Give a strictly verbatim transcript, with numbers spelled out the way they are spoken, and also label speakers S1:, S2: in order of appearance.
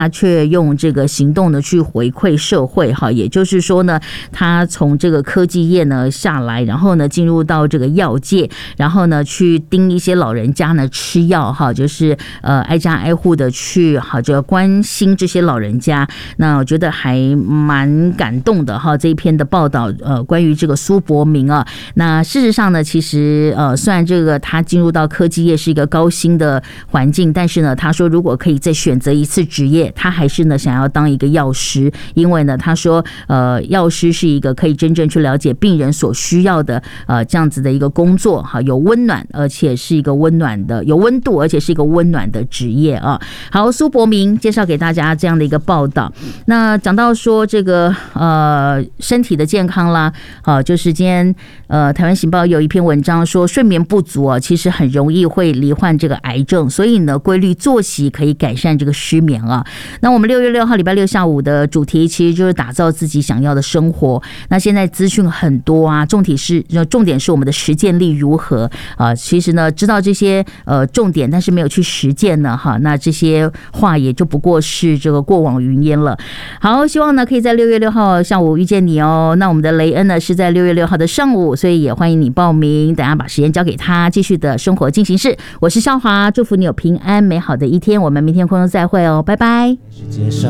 S1: 他却用这个行动呢去回馈社会哈，也就是说呢，他从这个科技业呢下来，然后呢进入到这个药界，然后呢去盯一些老人家呢吃药哈，就是呃挨家挨户的去好就关心这些老人家。那我觉得还蛮感动的哈，这一篇的报道呃关于这个苏博明啊，那事实上呢，其实呃虽然这个他进入到科技业是一个高薪的环境，但是呢，他说如果可以再选择一次职业，他还是呢想要当一个药师，因为呢他说呃药师是一个可以真正去了解病人所需要的呃这样子的一个工作哈，有温暖，而且是一个温暖的有温度，而且是一个温暖的职业啊。好，苏博明介绍给大家这样的一个报道。那讲到说这个呃身体的健康啦，好，就是今天呃台湾行报有一篇文章说睡眠不足啊，其实很容易会罹患这个癌症，所以呢规律作息可以改善这个失眠啊。那我们六月六号礼拜六下午的主题其实就是打造自己想要的生活。那现在资讯很多啊，重点是重点是我们的实践力如何啊？其实呢，知道这些呃重点，但是没有去实践呢，哈，那这些话也就不过是这个过往云烟了。好，希望呢可以在六月六号下午遇见你哦。那我们的雷恩呢是在六月六号的上午，所以也欢迎你报名。等下把时间交给他，继续的生活进行式。我是肖华，祝福你有平安美好的一天。我们明天空中再会哦，拜拜。